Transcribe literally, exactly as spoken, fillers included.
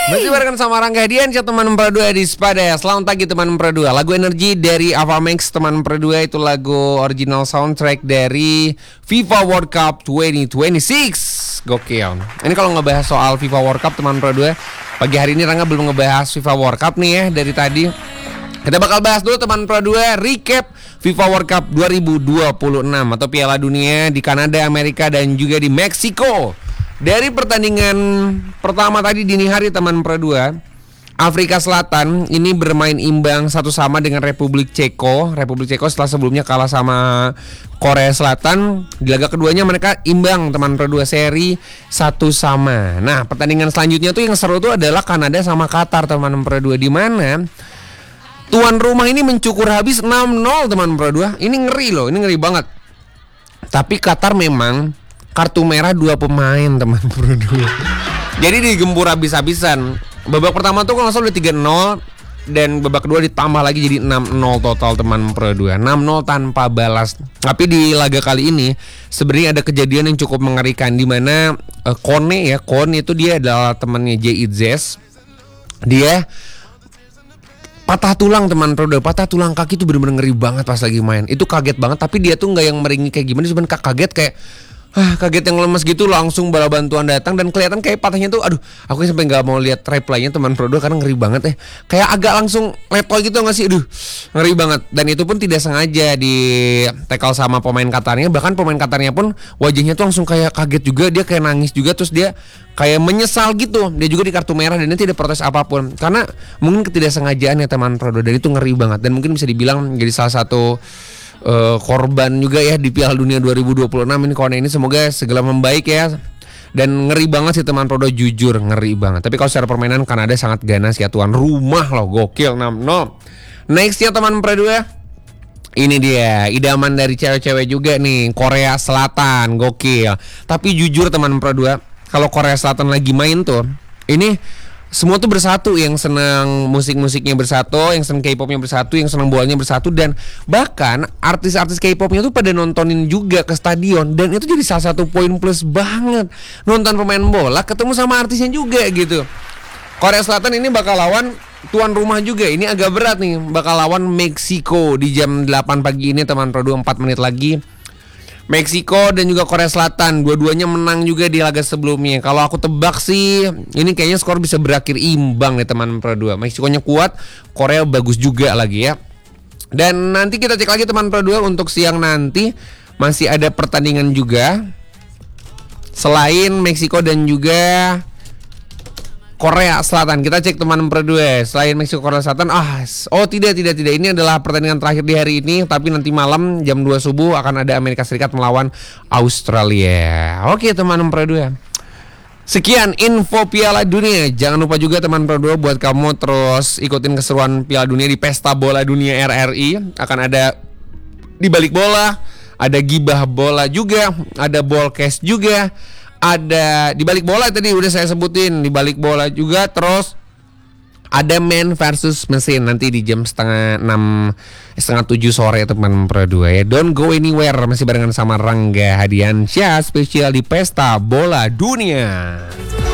Masih barengan sama Rangga Hadiansyah teman Pro dua di Spada. Selamat pagi teman Pro dua. Lagu Energi dari Avamax teman Pro dua itu lagu original soundtrack dari FIFA World Cup dua ribu dua puluh enam. Gokil. Ini kalau ngebahas soal FIFA World Cup teman Pro dua, pagi hari ini Rangga belum ngebahas FIFA World Cup nih ya dari tadi. Kita bakal bahas dulu teman Pro dua recap FIFA World Cup dua ribu dua puluh enam atau Piala Dunia di Kanada, Amerika dan juga di Meksiko. Dari pertandingan pertama tadi dini hari teman Pro dua, Afrika Selatan ini bermain imbang satu sama dengan Republik Ceko. Republik Ceko setelah sebelumnya kalah sama Korea Selatan. Di laga keduanya mereka imbang teman Pro dua, seri satu sama. Nah, pertandingan selanjutnya tuh yang seru tuh adalah Kanada sama Qatar teman Pro dua, di mana tuan rumah ini mencukur habis enam nol teman Pro dua. Ini ngeri loh, ini ngeri banget. Tapi Qatar memang kartu merah dua pemain teman Pro dua. Jadi digempur habis-habisan. Babak pertama tuh kalau nggak salah udah tiga nol, dan babak kedua ditambah lagi jadi enam nol total teman Pro dua. enam nol tanpa balas. Tapi di laga kali ini sebenarnya ada kejadian yang cukup mengerikan, di mana uh, Kone ya, Kone itu dia adalah temannya J I Z. Dia patah tulang teman Pro dua, patah tulang kaki itu bener-bener ngeri banget pas lagi main. Itu kaget banget, tapi dia tuh nggak yang meringis kayak gimana, cuman kaget kayak ah, kaget yang lemes gitu, langsung bala bantuan datang dan kelihatan kayak patahnya tuh, aduh, aku sampai nggak mau lihat replaynya teman Pro dua karena ngeri banget ya, kayak agak langsung letoy gitu nggak sih, aduh, ngeri banget. Dan itu pun tidak sengaja di tackle sama pemain Qatarnya, bahkan pemain Qatarnya pun wajahnya tuh langsung kayak kaget juga, dia kayak nangis juga, terus dia kayak menyesal gitu, dia juga di kartu merah dan dia tidak protes apapun karena mungkin ketidaksengajaan ya teman Pro dua, dan itu ngeri banget dan mungkin bisa dibilang jadi salah satu Uh, korban juga ya di Piala Dunia dua ribu dua puluh enam ini. Kone ini semoga segera membaik ya. Dan ngeri banget sih teman Pro dua, jujur ngeri banget. Tapi kalau secara permainan Kanada sangat ganas ya, tuan rumah loh, gokil enam nol. Nextnya teman Pro dua, ini dia idaman dari cewek-cewek juga nih, Korea Selatan, gokil. Tapi jujur teman Pro dua, kalau Korea Selatan lagi main tuh, ini semua tuh bersatu, yang senang musik-musiknya bersatu, yang senang K-popnya bersatu, yang senang bolanya bersatu, dan bahkan artis-artis K-popnya tuh pada nontonin juga ke stadion, dan itu jadi salah satu poin plus banget, nonton pemain bola ketemu sama artisnya juga gitu. Korea Selatan ini bakal lawan tuan rumah juga, ini agak berat nih, bakal lawan Meksiko di jam delapan pagi ini teman Pro dua, empat menit lagi. Meksiko dan juga Korea Selatan, dua-duanya menang juga di laga sebelumnya. Kalau aku tebak sih, ini kayaknya skor bisa berakhir imbang nih teman Pro dua. Meksikonya kuat, Korea bagus juga lagi ya. Dan nanti kita cek lagi teman Pro dua, untuk siang nanti masih ada pertandingan juga selain Meksiko dan juga Korea Selatan. Kita cek teman Pro dua, selain Meksiko Korea Selatan, ah, oh tidak tidak tidak ini adalah pertandingan terakhir di hari ini, tapi nanti malam jam dua subuh akan ada Amerika Serikat melawan Australia. Oke teman Pro dua, sekian info Piala Dunia. Jangan lupa juga teman Pro dua buat kamu terus ikutin keseruan Piala Dunia di Pesta Bola Dunia R R I. Akan ada di balik bola, ada gibah bola juga, ada ballcast juga, ada di balik bola tadi udah saya sebutin, di balik bola juga, terus ada man versus mesin nanti di jam setengah enam setengah tujuh sore teman Pro dua ya. Don't go anywhere, masih barengan sama Rangga Hadiansyah spesial di Pesta Bola Dunia.